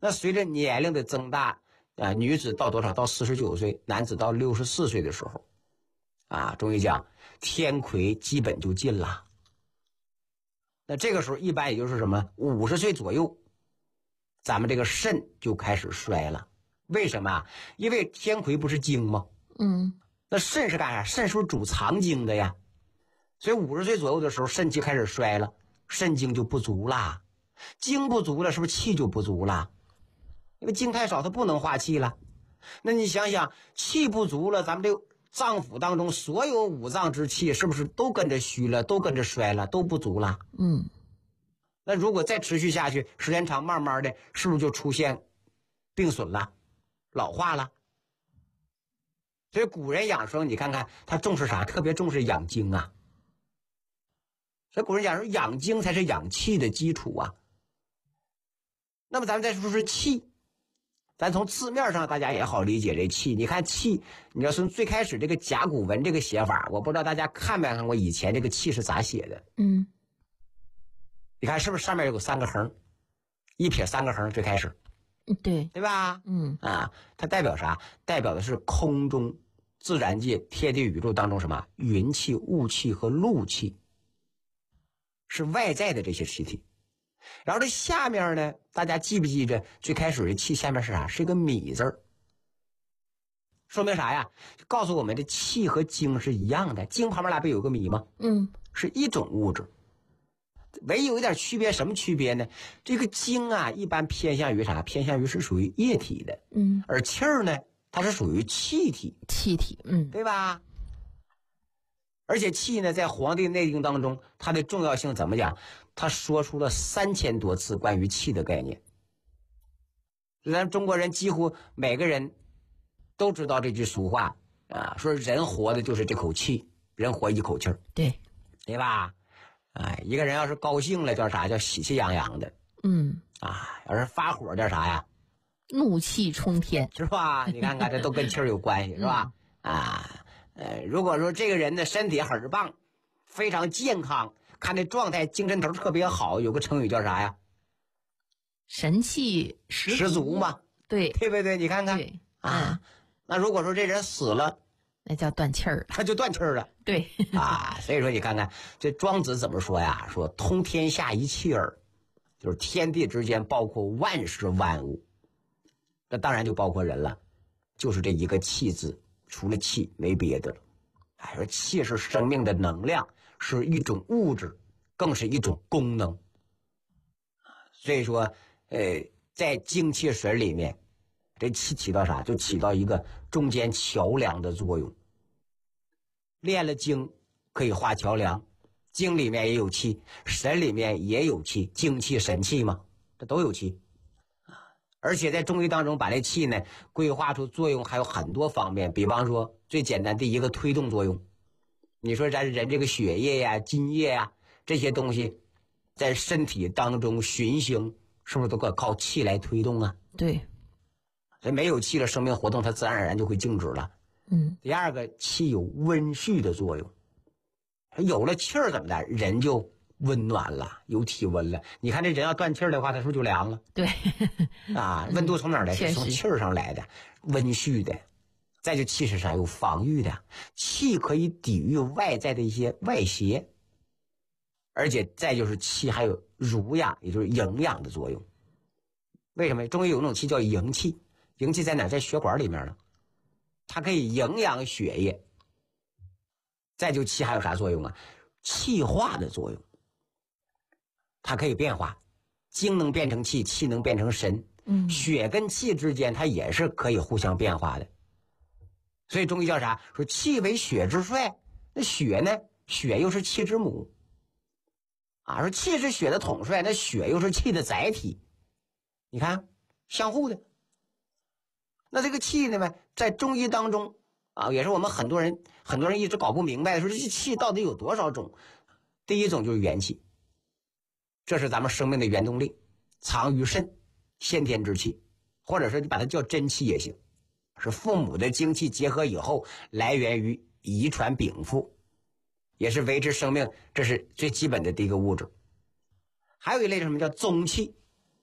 那随着年龄的增大女子到多少？到49岁，男子到64岁的时候中医讲天癸基本就尽了。那这个时候一般也就是什么50岁左右，咱们这个肾就开始衰了。为什么？因为天癸不是精吗？那肾是干啥？肾是不是主藏精的呀？所以50岁左右的时候，肾气开始衰了，肾精就不足啦。精不足了，是不是气就不足了？因为精太少，它不能化气了。那你想想，气不足了，咱们这个脏腑当中所有五脏之气，是不是都跟着虚了，都跟着衰了，都不足了？那如果再持续下去，时间长，慢慢的，是不是就出现病损了，老化了？所以古人养生，你看看他重视啥？特别重视养精啊。所以古人讲说，养精才是养气的基础啊。那么咱们再说说气，咱从字面上大家也好理解这气。你看气，你要从最开始这个甲骨文这个写法，我不知道大家看没看过以前这个气是咋写的？你看是不是上面有3个横，一撇3个横，最开始，对吧？它代表啥？代表的是空中自然界天地宇宙当中什么云气、雾气和露气，是外在的这些气体。然后这下面呢，大家记不记着最开始的气下面是啥？是一个米字儿，说明啥呀？告诉我们这气和精是一样的，精旁边不有个米吗？是一种物质。唯一有一点区别，什么区别呢？这个精一般偏向于啥？偏向于是属于液体的，而气儿呢，它是属于气体，对吧？而且气呢，在《黄帝内经》当中，它的重要性怎么讲？他说出了3000多次关于气的概念。咱中国人几乎每个人都知道这句俗话说人活的就是这口气，人活一口气儿，对吧？一个人要是高兴了叫啥？叫喜气洋洋的。要是发火叫啥呀？ 怒气冲天， 是吧？你看看这都跟气儿有关系，是吧？如果说这个人的身体很棒，非常健康，看这状态精神头特别好，有个成语叫啥呀？ 神气十足嘛，对不对？你看看那如果说这人死了， 那叫断气儿， 他就断气儿了。 对所以说你看看这庄子怎么说呀？说通天下一气耳，就是天地之间包括万事万物，这当然就包括人了，就是这一个气字，除了气没别的了。说气是生命的能量，是一种物质，更是一种功能。所以说在精气神里面，这气起到啥？就起到一个中间桥梁的作用。练了精可以画桥梁，精里面也有气，神里面也有气，精气神气嘛，这都有气。而且在中医当中把这气呢规划出作用还有很多方面，比方说最简单第一个推动作用。你说咱人这个血液呀、津液呀这些东西在身体当中循行，是不是都靠气来推动啊？ 对， 所以没有气了，生命活动它自然而然就会静止了。第二个，气有温煦的作用，有了气儿怎么的，人就温暖了，有体温了。你看这人要断气儿的话，他是不是就凉了？ 对温度从哪儿来？是从气儿上来的，温煦的。再就气是啥？有防御的，气可以抵御外在的一些外邪，而且再就是气还有濡养，也就是营养的作用。为什么？中医有一种气叫营气，营气在哪？在血管里面呢，它可以营养血液。再就气还有啥作用啊？气化的作用，它可以变化，精能变成气，气能变成神。血跟气之间它也是可以互相变化的。所以中医叫啥？说气为血之帅。那血呢？血又是气之母说气是血的统帅，那血又是气的载体。你看相互的。那这个气呢，在中医当中也是我们很多人一直搞不明白的，说这气到底有多少种。第一种就是元气，这是咱们生命的原动力，藏于肾，先天之气，或者说你把它叫真气也行，是父母的精气结合以后来源于遗传禀赋，也是维持生命，这是最基本的第一个物质。还有一类是什么？叫宗气。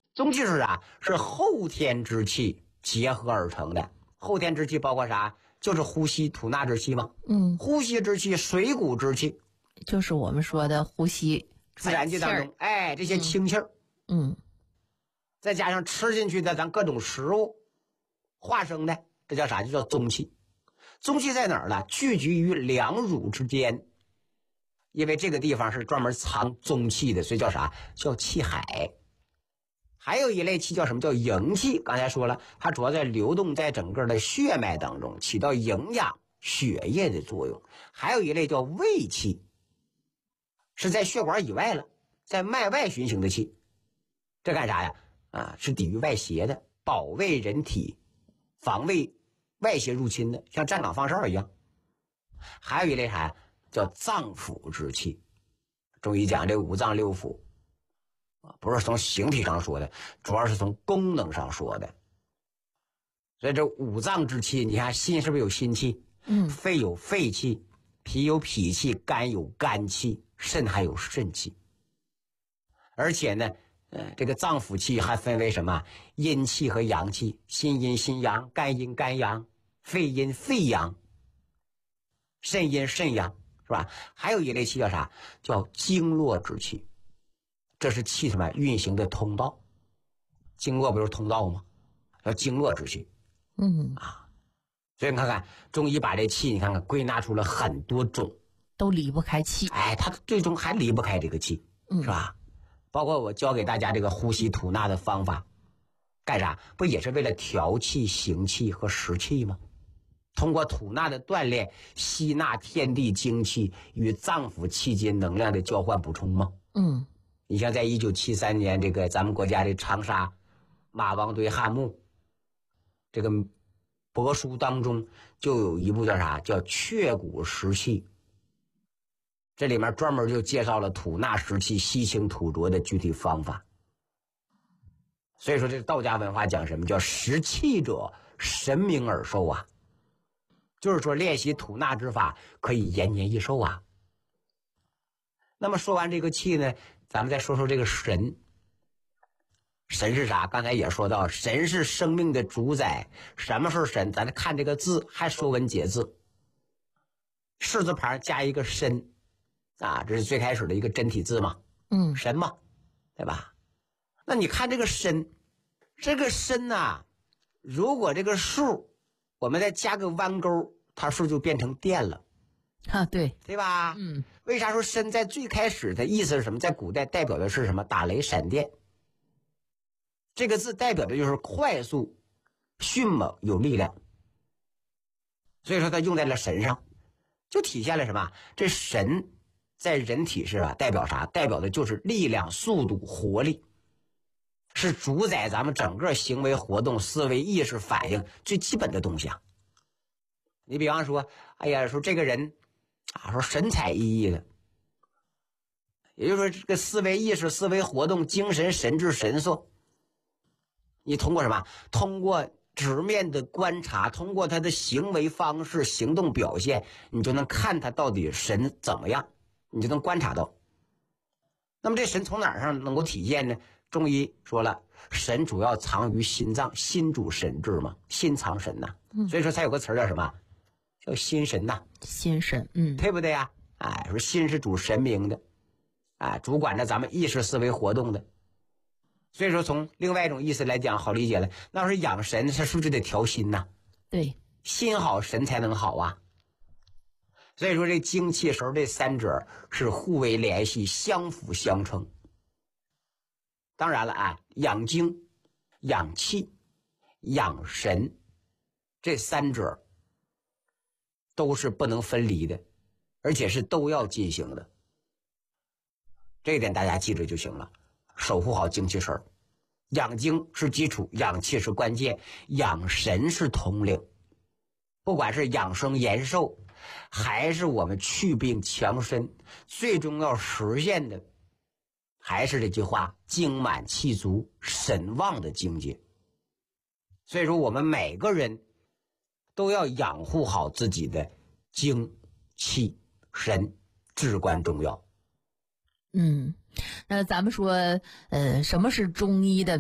中气是啥？是后天之气结合而成的。后天之气包括啥？就是呼吸吐纳之气嘛。呼吸之气，水谷之气， 就是我们说的呼吸自然界当中，这些清气儿。再加上吃进去的咱各种食物化生的，这叫啥？就叫中气。中气在哪儿呢？聚集于两乳之间，因为这个地方是专门藏中气的，所以叫啥？叫气海。还有一类气叫什么？叫营气。刚才说了，它主要在流动在整个的血脉当中，起到营养血液的作用。还有一类叫卫气，是在血管以外了，在脉外循行的气。这干啥呀？是抵御外邪的，保卫人体，防卫外邪入侵的，像站岗放哨一样。还有一类啥？叫脏腑之气。中医讲这五脏六腑，不是从形体上说的，主要是从功能上说的。所以这五脏之气，你看心是不是有心气？肺有肺气，脾有脾气，肝有肝气，肾还有肾气。而且呢，这个脏腑气还分为什么？阴气和阳气，心阴心阳，肝阴肝阳，肺阴肺阳，肾阴肾阳，是吧？还有一类气叫啥？叫经络之气。这是气什么运行的通道？经络不就是通道吗？叫经络之气。所以你看看中医把这气，你看看归纳出了很多种， 都离不开气。 它最终还离不开这个气，是吧？包括我教给大家这个呼吸吐纳的方法，干啥？不也是为了调气、行气和食气吗？通过吐纳的锻炼，吸纳天地精气与脏腑气机能量的交换补充吗？你像在1973年，这个咱们国家的长沙马王堆汉墓这个帛书当中，就有一部叫啥？叫确骨食气。这里面专门就介绍了吐纳食气、吸清吐浊的具体方法。所以说，这道家文化讲什么叫食气者神明而寿啊？就是说练习吐纳之法可以延年益寿啊。那么说完这个气呢，咱们再说说这个神。神是啥？刚才也说到，神是生命的主宰。什么是神？咱看这个字，还说文解字，士字旁加一个身这是最开始的一个真体字嘛。神嘛，对吧？那你看这个身，这个身如果这个数我们再加个弯钩，它数就变成电了。对吧？为啥说身在最开始的意思是什么？在古代代表的是什么？打雷闪电。这个字代表的就是快速、迅猛、有力量。所以说它用在了神上，就体现了什么？这神在人体是代表啥？代表的就是力量、速度、活力，是主宰咱们整个行为活动、思维、意识、反应最基本的东西啊。你比方说，说这个人说神采奕奕的，也就是说这个思维意识、思维活动、精神神志神速，你通过什么？通过直面的观察，通过他的行为方式、行动表现，你就能看他到底神怎么样，你就能观察到。那么这神从哪儿上能够体现呢？中医说了，神主要藏于心脏，心主神志嘛，心藏神呐。所以说才有个词叫什么？叫心神呐。 心神， 对不对呀？说心是主神明的，主管着咱们意识思维活动的。所以说从另外一种意思来讲，好理解了，那要是养神，它是不是得调心呐？ 对， 心好神才能好啊。所以说这精气神这三者是互为联系，相辅相成。当然了养精、养气、养神这三者都是不能分离的，而且是都要进行的。这一点大家记着就行了，守护好精气神。养精是基础，养气是关键，养神是统领。不管是养生延寿，还是我们祛病强身，最终要实现的还是这句话：精满气足、神旺的境界。所以说我们每个人都要养护好自己的精气神，至关重要。 那咱们说什么是中医的